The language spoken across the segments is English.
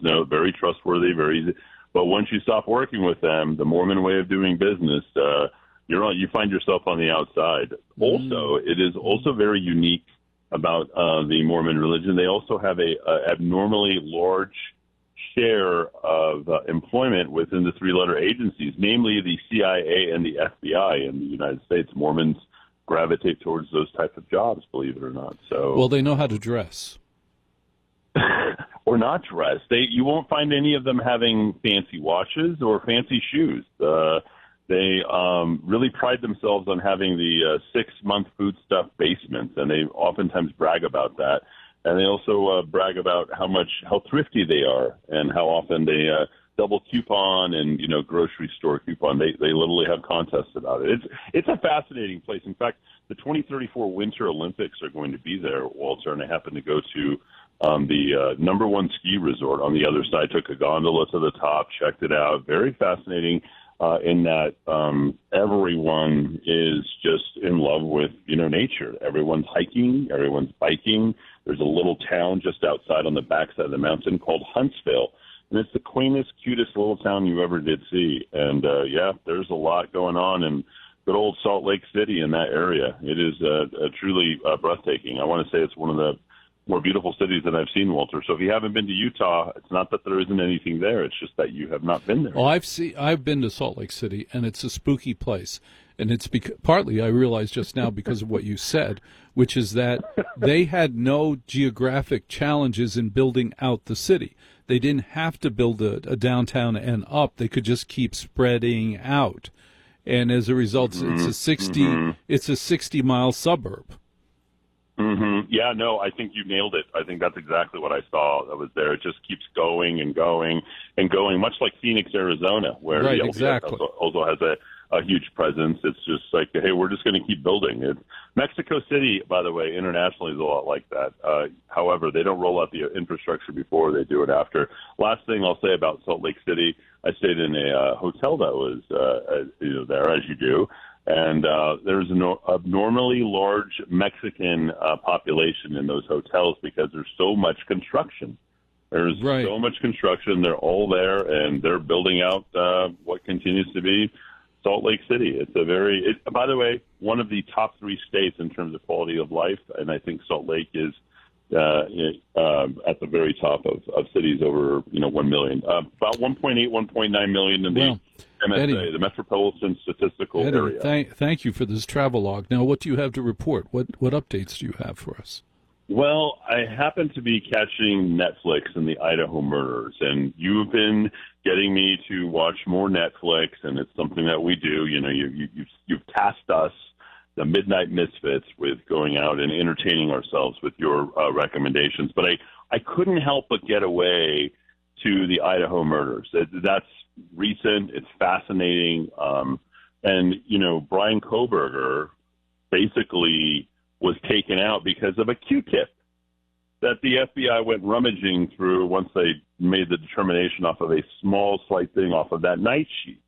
note, very trustworthy, very easy. But once you stop working with them, the Mormon way of doing business, you find yourself on the outside. Also, it is also very unique about the Mormon religion. They also have a abnormally large share of employment within the three-letter agencies, namely the CIA and the FBI in the United States. Mormons gravitate towards those type of jobs, believe it or not. So, well, they know how to dress. Or not dress. You won't find any of them having fancy watches or fancy shoes. They really pride themselves on having the 6-month foodstuff basements, and they oftentimes brag about that. And they also brag about how thrifty they are and how often they double coupon and grocery store coupon. They literally have contests about it. It's a fascinating place. In fact, the 2034 Winter Olympics are going to be there, Walter, and I happen to go to the number one ski resort on the other side. Took a gondola to the top, checked it out. Very fascinating. In that everyone is just in love with nature. Everyone's hiking, everyone's biking. There's a little town just outside on the backside of the mountain called Huntsville, and it's the quaintest, cutest little town you ever did see. And there's a lot going on in good old Salt Lake City in that area. It is truly breathtaking. I want to say it's one of the more beautiful cities that I've seen, Walter. So if you haven't been to Utah, it's not that there isn't anything there. It's just that you have not been there. Well, I've been to Salt Lake City, and it's a spooky place. And it's partly, I realized just now, because of what you said, which is that they had no geographic challenges in building out the city. They didn't have to build a downtown and up. They could just keep spreading out. And as a result, it's a 60-mile suburb. Mm-hmm. Yeah, no, I think you nailed it. I think that's exactly what I saw that was there. It just keeps going and going and going, much like Phoenix, Arizona, where the LDS also has a huge presence. It's just like, hey, we're just going to keep building. Mexico City, by the way, internationally is a lot like that. However, they don't roll out the infrastructure before, they do it after. Last thing I'll say about Salt Lake City, I stayed in a hotel that was there, as you do. And there's an abnormally large Mexican population in those hotels because there's so much construction. There's so much construction. They're all there, and they're building out what continues to be Salt Lake City. It's by the way, one of the top 3 states in terms of quality of life, and I think Salt Lake is at the very top of cities over 1 million. About 1.8, 1.9 million in the MSA, Eddie, the Metropolitan Statistical Area. Thank you for this travel log. Now, what do you have to report? What updates do you have for us? Well, I happen to be catching Netflix and the Idaho murders, and you've been getting me to watch more Netflix, and it's something that we do. You've tasked us, the Midnight Misfits, with going out and entertaining ourselves with your recommendations. But I couldn't help but get away to the Idaho murders. That's recent. It's fascinating. And Brian Kohberger basically was taken out because of a Q-tip that the FBI went rummaging through once they made the determination off of a small, slight thing off of that night sheet.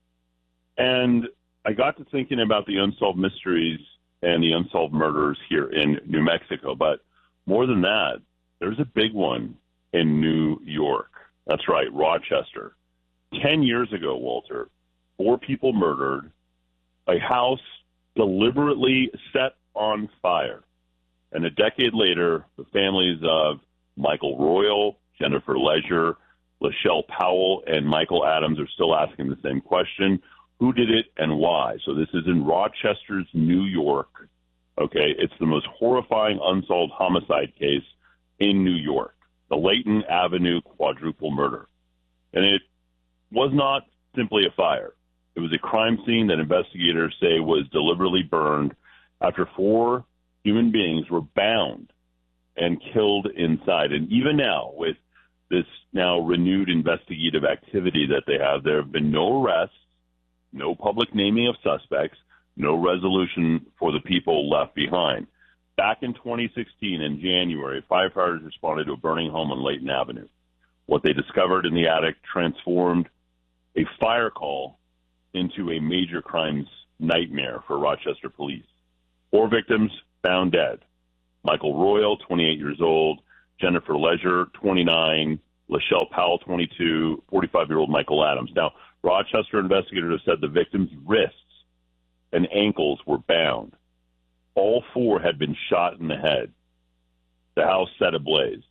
And I got to thinking about the unsolved mysteries and the unsolved murders here in New Mexico. But more than that, there's a big one in New York. That's right, Rochester. 10 years ago, Walter, 4 people murdered, a house deliberately set on fire. And a decade later, the families of Michael Royal, Jennifer Leisure, Lachelle Powell, and Michael Adams are still asking the same question: who did it and why? So this is in Rochester's New York. Okay, it's the most horrifying unsolved homicide case in New York, the Layton Avenue quadruple murder. And it was not simply a fire. It was a crime scene that investigators say was deliberately burned after 4 human beings were bound and killed inside. And even now, with this now renewed investigative activity that they have, there have been no arrests, no public naming of suspects, no resolution for the people left behind. Back in 2016, in January, firefighters responded to a burning home on Layton Avenue. What they discovered in the attic transformed a fire call into a major crimes nightmare for Rochester police. 4 victims found dead. Michael Royal, 28 years old, Jennifer Leisure, 29, Lachelle Powell, 22, 45-year-old Michael Adams. Now, Rochester investigators have said the victim's wrists and ankles were bound. All four had been shot in the head. The house set ablaze.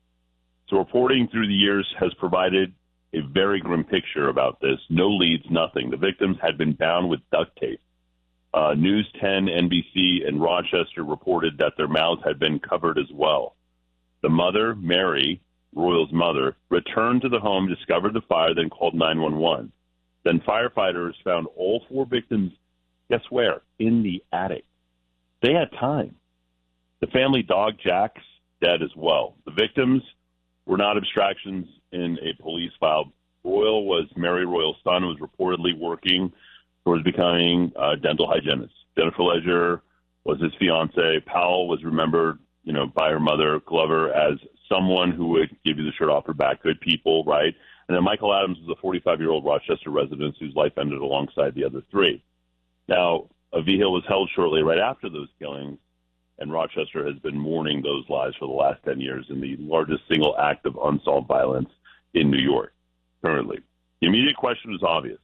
So reporting through the years has provided a very grim picture about this. No leads, nothing. The victims had been bound with duct tape. News 10, NBC, and Rochester reported that their mouths had been covered as well. The mother, Mary, Royal's mother, returned to the home, discovered the fire, then called 911. Then firefighters found all four victims, guess where? In the attic. They had time. The family dog, Jack's, dead as well. The victims were not abstractions in a police file. Royal was Mary Royal's son, who was reportedly working towards becoming a dental hygienist. Jennifer Ledger was his fiance. Powell was remembered, by her mother, Glover, as someone who would give you the shirt off her back, good people, right? And then Michael Adams was a 45-year-old Rochester resident whose life ended alongside the other three. Now, a vehicle was held shortly right after those killings, and Rochester has been mourning those lives for the last 10 years in the largest single act of unsolved violence in New York currently. The immediate question is obvious.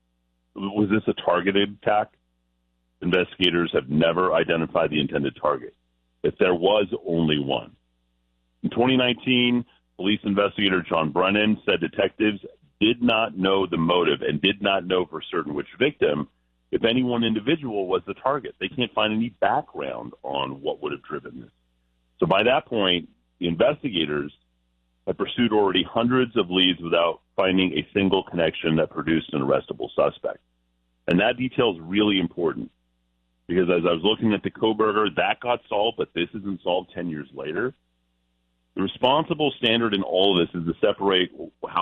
Was this a targeted attack? Investigators have never identified the intended target. If there was only one. In 2019, police investigator John Brennan said detectives did not know the motive and did not know for certain which victim, if any one individual, was the target. They can't find any background on what would have driven this. So by that point, the investigators had pursued already hundreds of leads without finding a single connection that produced an arrestable suspect. And that detail is really important because as I was looking at the Kohberger, that got solved, but this isn't solved 10 years later. The responsible standard in all of this is to separate how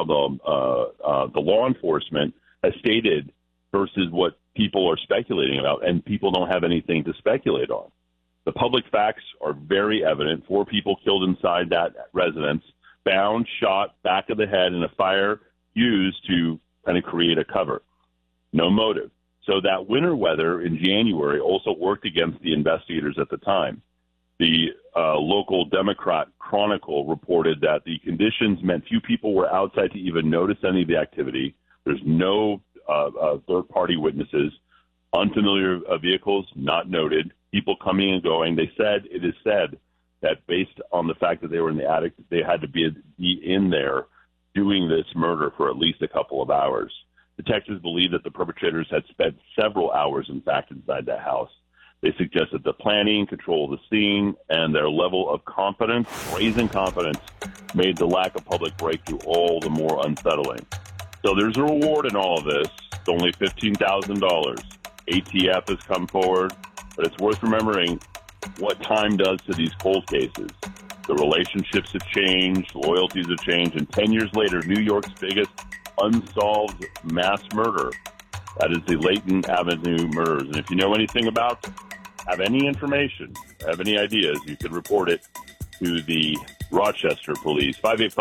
the law enforcement has stated versus what people are speculating about, and people don't have anything to speculate on. The public facts are very evident. 4 people killed inside that residence, bound, shot, back of the head, in a fire used to kind of create a cover. No motive. So that winter weather in January also worked against the investigators at the time. The local Democrat Chronicle reported that the conditions meant few people were outside to even notice any of the activity. There's no third-party witnesses. Unfamiliar vehicles, not noted. People coming and going. It is said that based on the fact that they were in the attic, they had to be in there doing this murder for at least a couple of hours. Detectives believe that the perpetrators had spent several hours, in fact, inside the house. They suggested the planning, control of the scene, and their level of confidence, brazen confidence, made the lack of public breakthrough all the more unsettling. So there's a reward in all of this. It's only $15,000. ATF has come forward, but it's worth remembering what time does to these cold cases. The relationships have changed, loyalties have changed, and 10 years later, New York's biggest unsolved mass murder, that is the Layton Avenue murders. And if you know anything about, have any information, have any ideas, you can report it to the Rochester Police,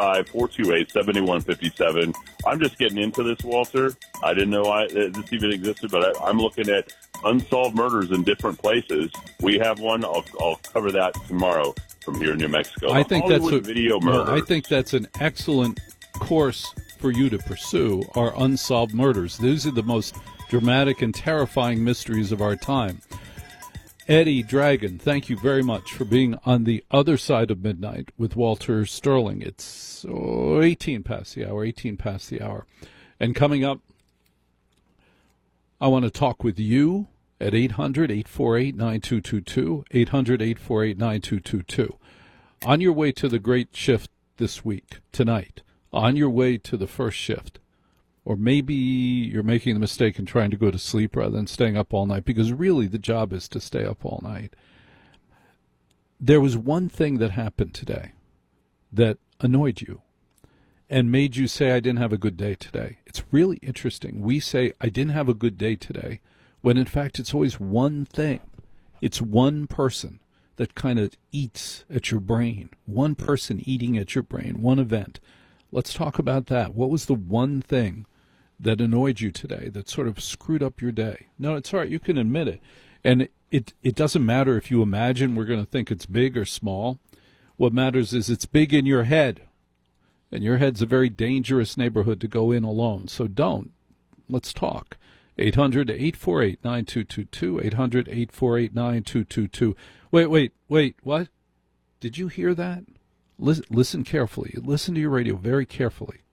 585-428-7157. I'm just getting into this, Walter. I didn't know this even existed, but I'm looking at unsolved murders in different places. We have one. I'll cover that tomorrow from here in New Mexico. I think video murder. I think that's an excellent course for you to pursue, are unsolved murders. These are the most dramatic and terrifying mysteries of our time. Eddie Dragon, thank you very much for being on the other side of midnight with Walter Sterling. It's 18 past the hour. And coming up, I want to talk with you at 800-848-9222, 800-848-9222. On your way to the great shift this week, tonight, on your way to the first shift, or maybe you're making the mistake and trying to go to sleep rather than staying up all night, because really the job is to stay up all night. There was one thing that happened today that annoyed you and made you say, I didn't have a good day today. It's really interesting. We say, I didn't have a good day today, when in fact it's always one thing. It's one person that kind of eats at your brain, one person eating at your brain, one event. Let's talk about that. What was the one thing that annoyed you today, that sort of screwed up your day? No, it's all right. You can admit it. And it doesn't matter if you imagine we're going to think it's big or small. What matters is it's big in your head. And your head's a very dangerous neighborhood to go in alone. So don't. Let's talk. 800-848-9222, 800-848-9222. Wait, what? Did you hear that? Listen carefully. Listen to your radio very carefully.